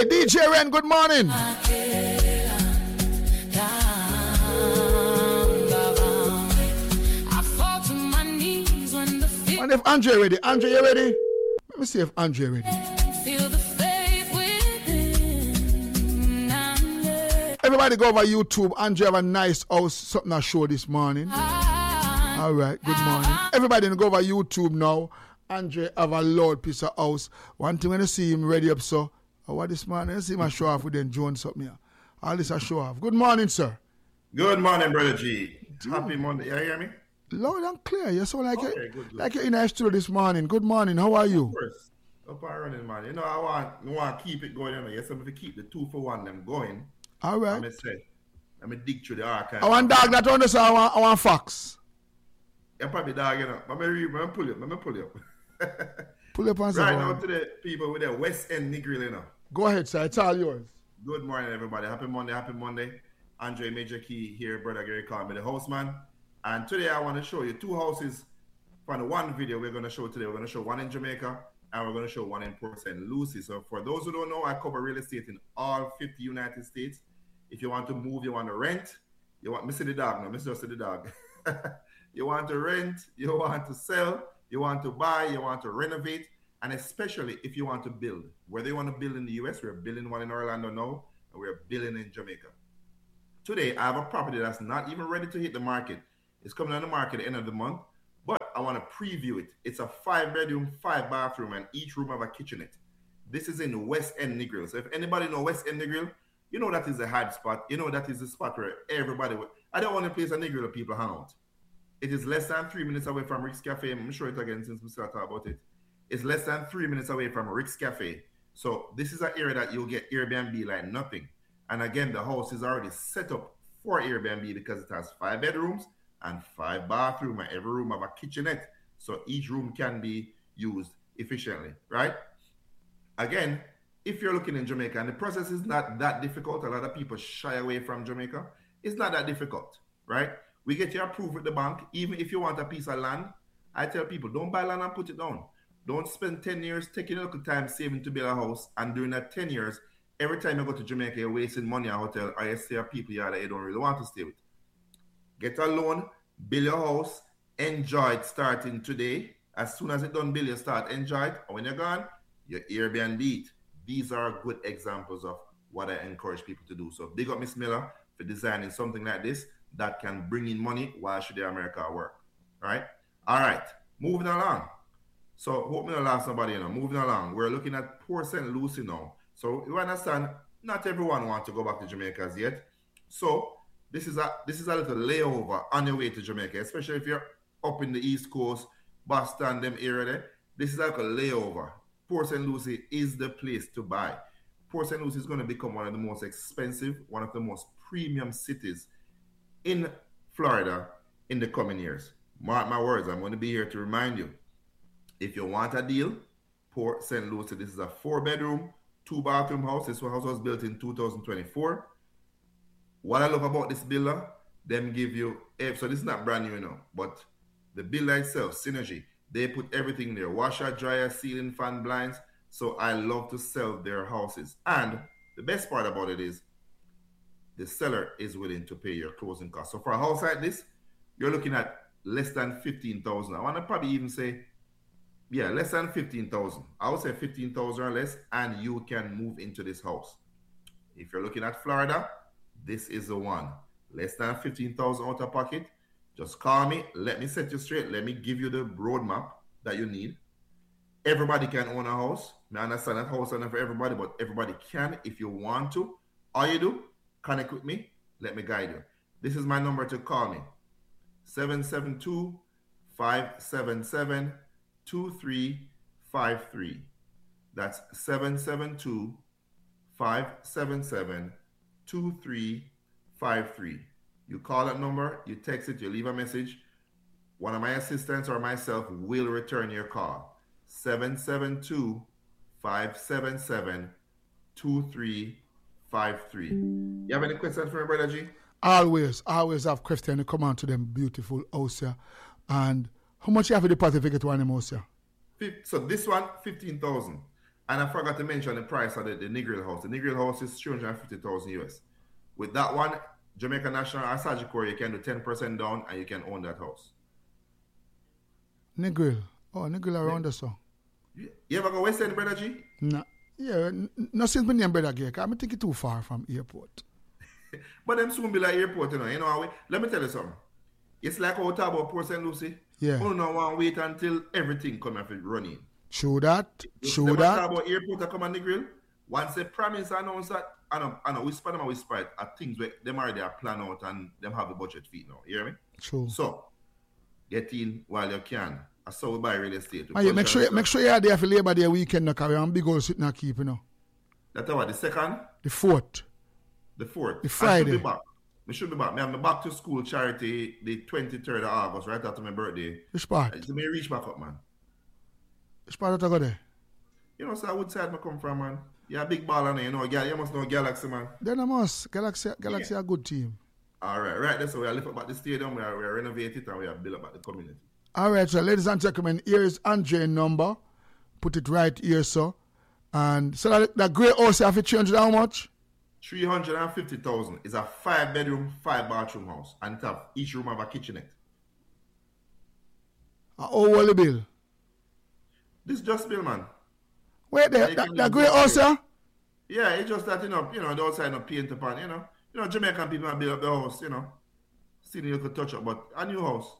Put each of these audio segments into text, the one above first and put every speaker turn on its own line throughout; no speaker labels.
Hey, DJ Ren, good morning. And if Andre ready, Andre, you ready? Let me see if Andre ready. Everybody go over YouTube. Andre have a nice house, something I show this morning. All right, good morning. Everybody go over YouTube now. Andre have a loud piece of house. One thing when you see him ready up, so what this morning? You see him show off with them Jones something here. All this I show off. Good morning, sir.
Good morning, Brother G. Happy Monday. You hear me?
Loud and clear. You sound like
good.
Like you're in a studio this morning. Good morning. How are you?
Of course. Up and running, man. You know, I want to keep it going. Yes, I'm going to keep the 2-for-1 them going.
All right.
Let me dig through the archive.
I want dog that one, so I want fox.
You're probably dog, you know. Let me pull you up.
Pull up on
right now to the people with the West End Negril, you know.
Go ahead, sir. It's all yours.
Good morning, everybody. Happy Monday. Andre Major Key here, Brother Gary called me the host man. And today I want to show you two houses from the one video we're going to show today. We're going to show one in Jamaica and we're going to show one in Port St. Lucie. So for those who don't know, I cover real estate in all 50 United States. If you want to move, you want to rent, you want, Mr. the dog, no, Mr. Just the dog. You want to rent, you want to sell, you want to buy, you want to renovate, and especially if you want to build. Whether you want to build in the US, we're building one in Orlando now, and we're building in Jamaica. Today, I have a property that's not even ready to hit the market. It's coming on the market at the end of the month, but I want to preview it. It's a 5-bedroom, 5-bathroom, and each room have a kitchenette. This is in West End Negril. So if anybody know West End Negril, you know that is a hard spot. You know that is the spot where everybody I don't want to place a Negril where people hang out. It is less than 3 minutes away from Rick's Cafe. I'm sure it again since we start talking about it. It's less than 3 minutes away from Rick's Cafe. So this is an area that you'll get Airbnb like nothing. And again, the house is already set up for Airbnb because it has 5 bedrooms and 5 bathrooms, and every room have a kitchenette. So each room can be used efficiently, right? Again, if you're looking in Jamaica, and the process is not that difficult, a lot of people shy away from Jamaica. It's not that difficult, right? We get you approved with the bank. Even if you want a piece of land, I tell people, don't buy land and put it down. Don't spend 10 years taking a little time saving to build a house, and during that 10 years, every time you go to Jamaica, you're wasting money at a hotel, or you stay at people that you don't really want to stay with. Get a loan, build your house, enjoy it starting today. As soon as it's done, build, you start enjoy it. And when you're gone, you Airbnb it. These are good examples of what I encourage people to do. So big up Miss Miller for designing something like this that can bring in money while should the America work. All right. Moving along. So hope me not lost somebody, moving along. We're looking at Port St. Lucie now. So you understand, not everyone wants to go back to Jamaica as yet. So this is a little layover on your way to Jamaica, especially if you're up in the East Coast, Boston, them area there. This is like a layover. Port St. Lucie is the place to buy. Port St. Lucie is going to become one of the most expensive, one of the most premium cities in Florida in the coming years. Mark my words, I'm going to be here to remind you. If you want a deal, Port St. Lucie, this is a 4-bedroom, 2-bathroom house. This house was built in 2024. What I love about this builder, them give you, so this is not brand new, but the builder itself, Synergy, they put everything there, washer, dryer, ceiling, fan, blinds. So I love to sell their houses. And the best part about it is the seller is willing to pay your closing costs. So for a house like this, you're looking at less than 15,000. I want to probably even say, less than 15,000. I would say 15,000 or less, and you can move into this house. If you're looking at Florida, this is the one. Less than 15,000 out of pocket. Just call me. Let me set you straight. Let me give you the roadmap that you need. Everybody can own a house. I understand that house is not for everybody, but everybody can if you want to. All you do, connect with me. Let me guide you. This is my number to call me. 772-577-2353. That's 772-577-2353. You call that number, you text it, you leave a message. One of my assistants or myself will return your call. 772-577-2353. You have any questions for me, Brother G?
Always have questions to come on to them beautiful house here. And how much you have to deposit to get one house here?
So this one, 15,000. And I forgot to mention the price of the Negril house. The Negril house is $350,000 US. With that one, Jamaica National or Sagicor, you can do 10% down and you can own that house.
Negril. Oh, Negril around the song.
You ever go West End, Brother G?
No. Yeah, no since my name Brother G, because I think it's too far from airport.
But them soon be like airport, you know how let me tell you something. It's like how we talk about Port St. Lucie.
Yeah.
We don't want to wait until everything come and running.
True that. True
that.
Talk
about airport to come on the grill. Once they promise and announce that, I know whisper it at things where them already are planned out and them have the budget feet now. You hear me?
True.
So get in while you can. I saw we buy real estate.
Make sure you're there for Labor Day weekend now, because I'm big old sitting and keep, you know.
That's what, the second?
The 4th.
The 4th.
The Friday.
I should be back. I'm back to school charity the 23rd of August, right after my birthday.
Which part?
So me reach back up, man.
Which part that I go there?
You know, so I would side I come from, man. You're a big baller, you know. You must know Galaxy, man.
Then I must. Galaxy yeah. A good team.
All right. That's why we lift up at the stadium, we are renovate it, and we are build up at the community.
All right, so ladies and gentlemen, here is Andre's number. Put it right here, so. And so that great house have for 300 how much?
350,000 is a 5-bedroom, 5-bathroom house, and it have each room have a kitchenette.
How old the bill?
This just bill, man.
Wait there, that great house, sir?
Yeah, it's just that, you know, the outside no paint upon, you know, Jamaican people have built up the house, you know. Still you could touch up, but a new house.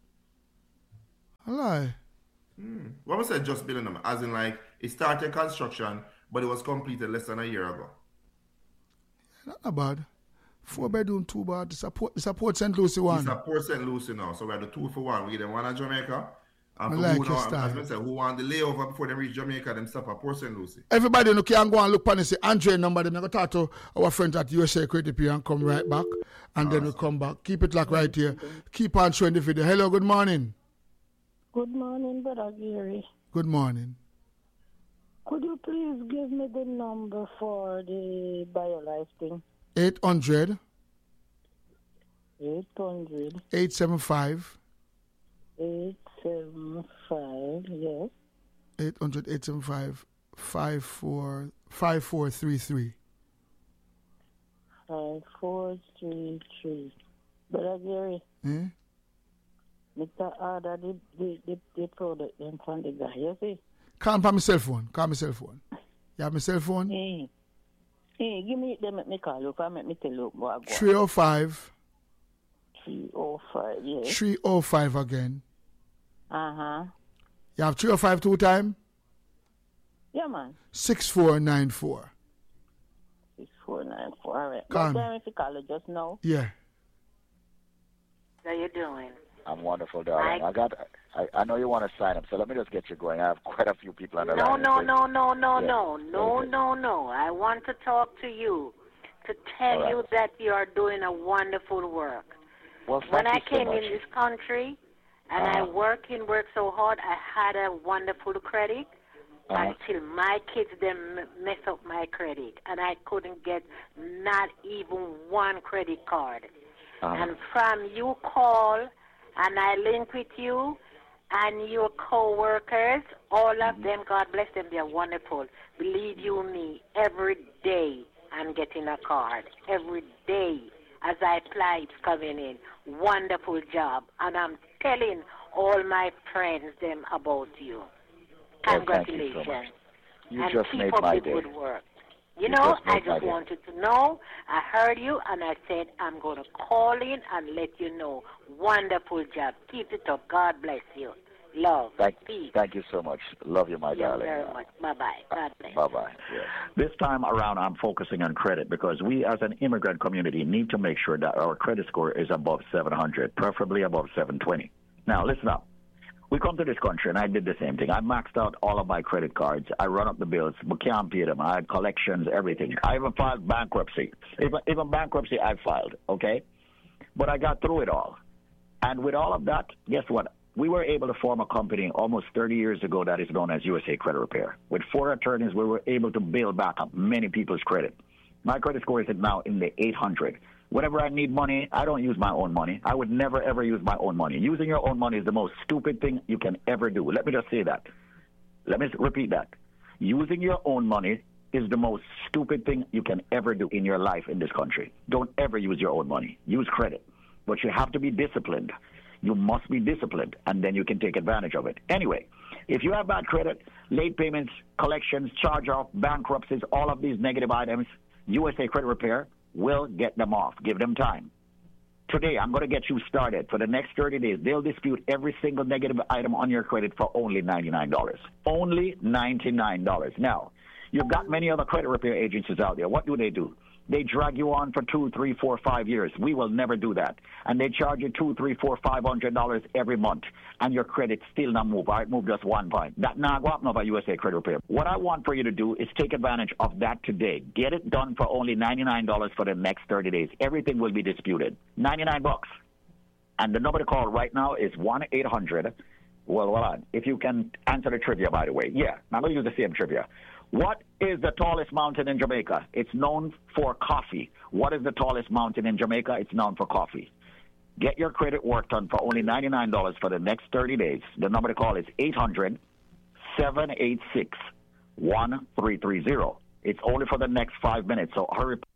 I lie.
What was said just building them? As in like, it started construction, but it was completed less than a year ago.
Not bad. 4-bedroom, 2-bath. It's a Port St. Lucie one.
It's a Port St. Lucie now. So we have the 2 for 1. We give them one in Jamaica. And
I like
who
your style.
as I said, who want the layover before they reach Jamaica, them stop at Port St. Lucie.
Everybody can go and look on and say Andre number. Then I go talk to our friends at USA Credit Bureau and come right back. And then we come back. Keep it like right here. Keep on showing the video. Hello, good morning.
Good morning, Brother Gary.
Good morning.
Could you please give me the number for the BioLife thing?
800
875
yes. 800-875 5433.
5433. Brother Gary. Mr. Order the product then from the guy, you see?
Call my cell phone. You have my cell phone?
Hey, give me them, let me call you, let me tell you what
305.
305, yes.
305 again.
Uh-huh.
You have 305 2 times?
Yeah, man.
6494.
6494, all right.
Call me.
If you call it just now.
Yeah.
How you doing?
I'm wonderful, darling. I know you want to sign up, so let me just get you going. I have quite a few people on the line.
No. I want to talk to you to tell you that you are doing a wonderful work.
Well,
when I
so
came
much.
in this country and I worked so hard, I had a wonderful credit until my kids then mess up my credit, and I couldn't get not even one credit card. And from you call and I link with you and your co-workers, all of them, God bless them, they're wonderful. Believe you me, every day I'm getting a card. Every day as I apply, it's coming in. Wonderful job. And I'm telling all my friends them about you. Congratulations.
Well, thank you so much. You
and
just
keep
made
up
my
the
day.
good work. You know, I just
day.
wanted to know. I heard you, and I said I'm going to call in and let you know. Wonderful job. Keep it up. God bless you. Love. Peace.
Thank you so much. Love you, my darling.
Very much. Bye-bye. God bless.
Bye-bye. Yes.
This time around, I'm focusing on credit because we as an immigrant community need to make sure that our credit score is above 700, preferably above 720. Now, listen up. We come to this country, and I did the same thing. I maxed out all of my credit cards. I run up the bills, but can't pay them. I had collections, everything. I even filed bankruptcy. Even bankruptcy I filed, okay? But I got through it all. And with all of that, guess what? We were able to form a company almost 30 years ago that is known as USA Credit Repair. With 4 attorneys, we were able to build back up many people's credit. My credit score is now in the 800. Whenever I need money, I don't use my own money. I would never, ever use my own money. Using your own money is the most stupid thing you can ever do. Let me just say that. Let me repeat that. Using your own money is the most stupid thing you can ever do in your life in this country. Don't ever use your own money. Use credit. But you have to be disciplined. You must be disciplined, and then you can take advantage of it. Anyway, if you have bad credit, late payments, collections, charge-off, bankruptcies, all of these negative items, USA Credit Repair will get them off. Give them time. Today, I'm going to get you started. For the next 30 days, they'll dispute every single negative item on your credit for only $99. Only $99. Now, you've got many other credit repair agencies out there. What do? They drag you on for 2, 3, 4, 5 years. We will never do that. And they charge you $200, $300, $400, $500 every month, and your credit still not move. All right, move just 1 point. That now go up now by USA Credit Repair. What I want for you to do is take advantage of that today. Get it done for only $99 for the next 30 days. Everything will be disputed. $99. And the number to call right now is 1-800. Well, hold on. If you can answer the trivia, by the way. Yeah, I'm going to use the same trivia. What is the tallest mountain in Jamaica? It's known for coffee. What is the tallest mountain in Jamaica? It's known for coffee. Get your credit work done for only $99 for the next 30 days. The number to call is 800-786-1330. It's only for the next 5 minutes, so hurry.